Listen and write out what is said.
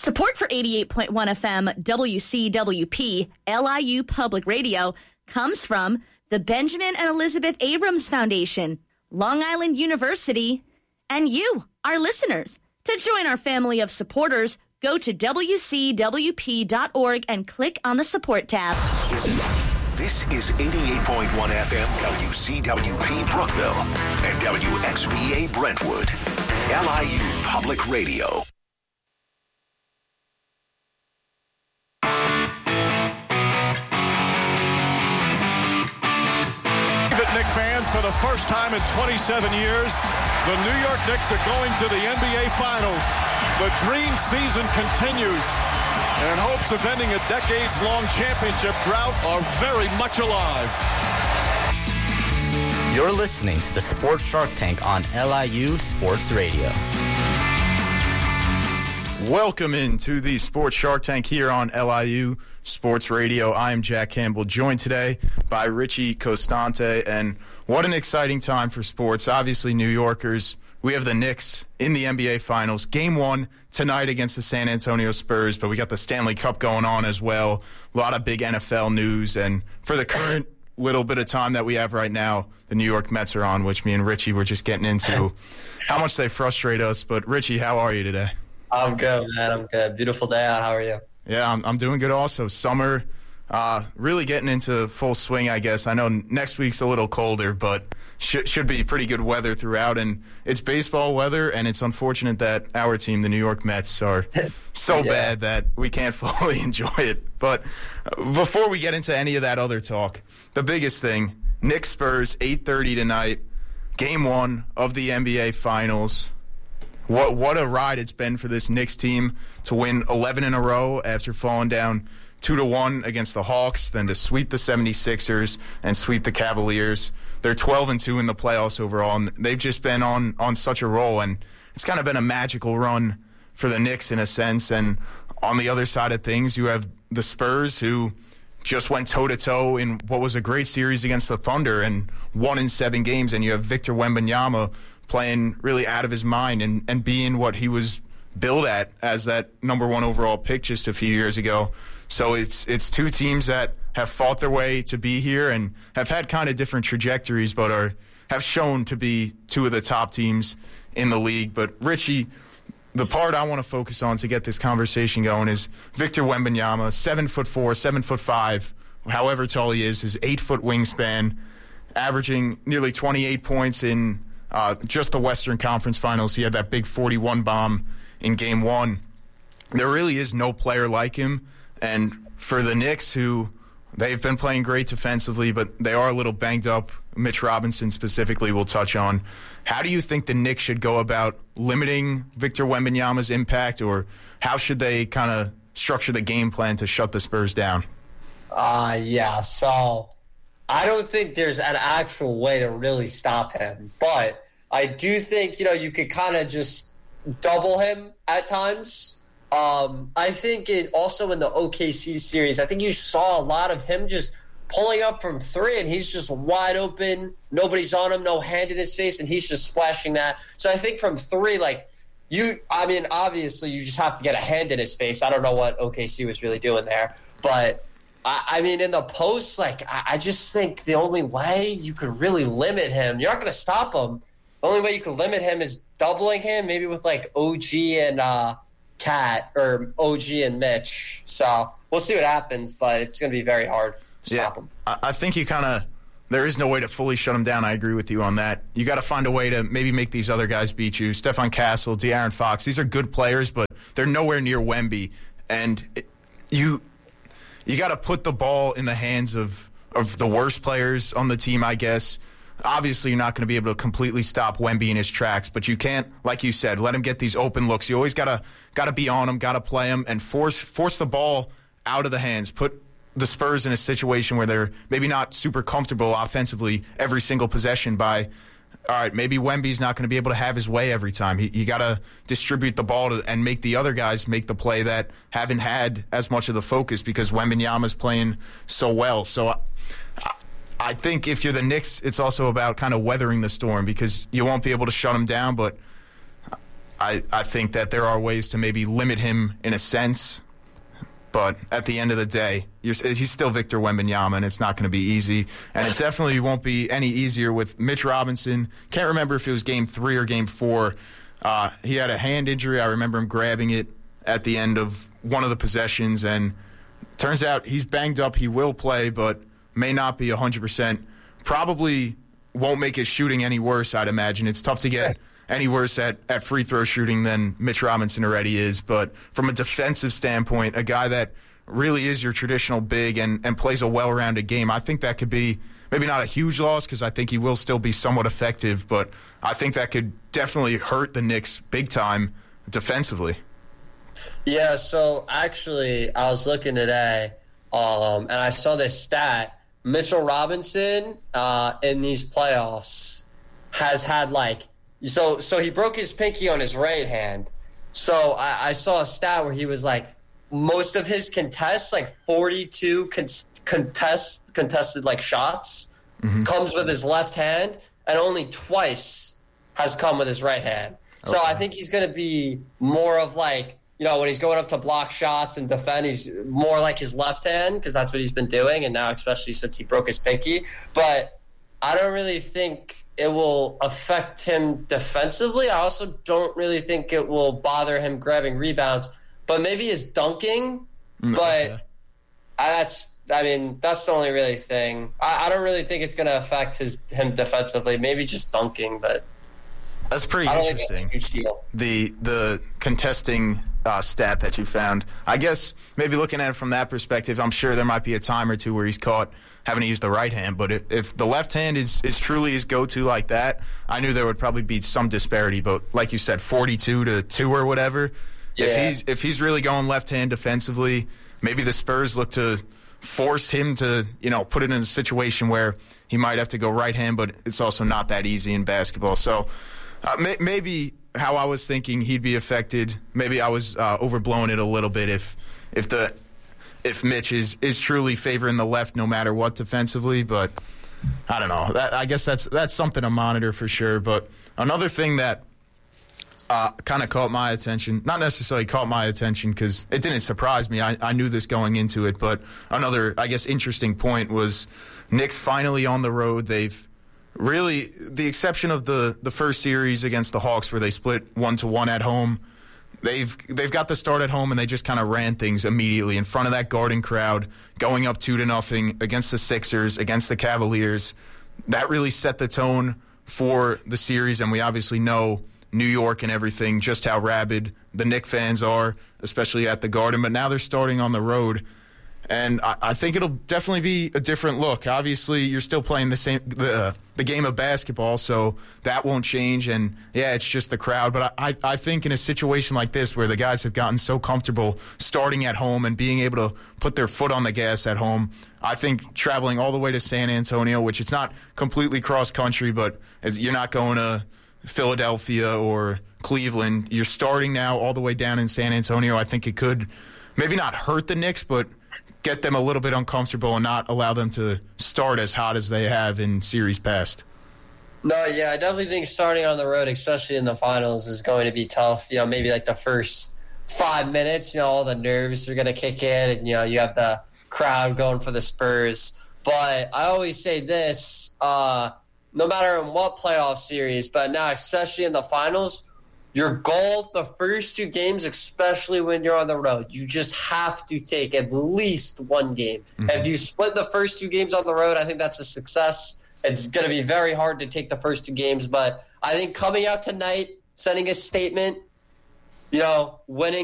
Support for 88.1 FM WCWP LIU Public Radio comes from the Benjamin and Elizabeth Abrams Foundation, Long Island University, and you, our listeners. To join our family of supporters, go to WCWP.org and click on the support tab. This is 88.1 FM WCWP Brookville and WXVA Brentwood, LIU Public Radio. Knicks fans, for the first time in 27 years, the New York Knicks are going to the NBA Finals. The dream season continues, and hopes of ending a decades-long championship drought are very much alive. You're listening to the Sports Shark Tank on LIU Sports Radio. Welcome into the Sports Shark Tank here on LIU Sports Radio. I am Jack Campbell, joined today by Richie Costante, and what an exciting time for sports. Obviously, New Yorkers, we have the Knicks in the NBA Finals. Game 1 tonight against the San Antonio Spurs, but we got the Stanley Cup going on as well. A lot of big NFL news, and for the current little bit of time that we have right now, the New York Mets are on, which me and Richie were just getting into how much they frustrate us. But, Richie, how are you today? I'm good, man. I'm good. Beautiful day out. How are you? Yeah, I'm doing good also. Summer really getting into full swing, I guess. I know next week's a little colder, but should be pretty good weather throughout. And it's baseball weather, and it's unfortunate that our team, the New York Mets, are so bad that we can't fully enjoy it. But before we get into any of that other talk, the biggest thing, Knicks Spurs, 8:30 tonight, Game 1 of the NBA Finals. What a ride it's been for this Knicks team to win 11 in a row after falling down 2-1 against the Hawks, then to sweep the 76ers and sweep the Cavaliers. They're 12-2 in the playoffs overall, and they've just been on such a roll, and it's kind of been a magical run for the Knicks in a sense. And on the other side of things, you have the Spurs, who just went toe-to-toe in what was a great series against the Thunder and won in 7 games, and you have Victor Wembanyama playing really out of his mind and being what he was billed at as that number 1 overall pick just a few years ago. So it's two teams that have fought their way to be here and have had kind of different trajectories, but have shown to be two of the top teams in the league. But, Richie, the part I want to focus on to get this conversation going is Victor Wembanyama, 7'4", 7'5", however tall he is, his 8-foot wingspan, averaging nearly 28 points in just the Western Conference Finals. He had that big 41 bomb in Game 1. There really is no player like him. And for the Knicks, who they've been playing great defensively, but they are a little banged up, Mitch Robinson specifically we'll touch on. How do you think the Knicks should go about limiting Victor Wembanyama's impact, or how should they kind of structure the game plan to shut the Spurs down? So I don't think there's an actual way to really stop him, but I do think, you could kind of just double him at times. I think also in the OKC series, I think you saw a lot of him just pulling up from 3, and he's just wide open. Nobody's on him, no hand in his face, and he's just splashing that. So I think from 3, obviously you just have to get a hand in his face. I don't know what OKC was really doing there, but in the post, I just think the only way you could really limit him, you're not going to stop him. The only way you could limit him is doubling him, maybe with OG and Cat, or OG and Mitch. So we'll see what happens, but it's going to be very hard to stop him. I think there is no way to fully shut him down. I agree with you on that. You got to find a way to maybe make these other guys beat you. Stephon Castle, De'Aaron Fox, these are good players, but they're nowhere near Wemby. And you got to put the ball in the hands of the worst players on the team, I guess. Obviously, you're not going to be able to completely stop Wemby in his tracks, but you can't, like you said, let him get these open looks. You always got to be on him, got to play him, and force the ball out of the hands. Put the Spurs in a situation where they're maybe not super comfortable offensively every single possession by, all right, maybe Wemby's not going to be able to have his way every time. You got to distribute the ball and make the other guys make the play that haven't had as much of the focus because Wembanyama's playing so well. So I think if you're the Knicks, it's also about kind of weathering the storm because you won't be able to shut them down. But I think that there are ways to maybe limit him in a sense. But at the end of the day, he's still Victor Wembanyama, and it's not going to be easy. And it definitely won't be any easier with Mitch Robinson. Can't remember if it was Game 3 or Game 4. He had a hand injury. I remember him grabbing it at the end of one of the possessions. And turns out he's banged up. He will play, but may not be 100%. Probably won't make his shooting any worse, I'd imagine. It's tough to get any worse at free throw shooting than Mitch Robinson already is. But from a defensive standpoint, a guy that really is your traditional big and plays a well-rounded game, I think that could be maybe not a huge loss because I think he will still be somewhat effective, but I think that could definitely hurt the Knicks big time defensively. Yeah, so actually I was looking today and I saw this stat. Mitchell Robinson in these playoffs has had So he broke his pinky on his right hand. So I saw a stat where he was most of his contests, 42 contested shots, comes with his left hand, and only twice has come with his right hand. Okay. So I think he's going to be more of when he's going up to block shots and defend, he's more like his left hand because that's what he's been doing, and now especially since he broke his pinky. But I don't really think it will affect him defensively. I also don't really think it will bother him grabbing rebounds, but maybe his dunking. But that's the only really thing. I don't really think it's going to affect him defensively. Maybe just dunking, but that's pretty interesting. Think it's a huge deal. The contesting stat that you found. I guess maybe looking at it from that perspective, I'm sure there might be a time or two where he's caught having to use the right hand, but if the left hand is truly his go-to like that, I knew there would probably be some disparity, but like you said, 42-2 or whatever, if he's really going left hand defensively, maybe the Spurs look to force him to, put it in a situation where he might have to go right hand, but it's also not that easy in basketball. So maybe how I was thinking he'd be affected, maybe I was overblowing it a little bit if Mitch is truly favoring the left no matter what defensively, but I don't know. I guess that's something to monitor for sure. But another thing that kind of caught my attention, not necessarily caught my attention because it didn't surprise me. I knew this going into it, but another, I guess, interesting point was Knicks finally on the road. They've really, the exception of the first series against the Hawks where they split 1-1 at home, They've got the start at home, and they just kind of ran things immediately in front of that Garden crowd, going up 2-0 against the Sixers, against the Cavaliers. That really set the tone for the series, and we obviously know New York and everything, just how rabid the Knicks fans are, especially at the Garden. But now they're starting on the road, and I think it'll definitely be a different look. Obviously, you're still playing the game of basketball, so that won't change. And, yeah, it's just the crowd. But I think in a situation like this where the guys have gotten so comfortable starting at home and being able to put their foot on the gas at home, I think traveling all the way to San Antonio, which it's not completely cross-country, but you're not going to Philadelphia or Cleveland. You're starting now all the way down in San Antonio. I think it could maybe not hurt the Knicks, but get them a little bit uncomfortable and not allow them to start as hot as they have in series past. No, yeah, I definitely think starting on the road, especially in the finals, is going to be tough. Maybe the first 5 minutes, all the nerves are going to kick in, and, you have the crowd going for the Spurs. But I always say this, no matter in what playoff series, but now especially in the finals, your goal the first 2 games, especially when you're on the road, you just have to take at least one game. Mm-hmm. If you split the first 2 games on the road, I think that's a success. It's going to be very hard to take the first 2 games, but I think coming out tonight, sending a statement, winning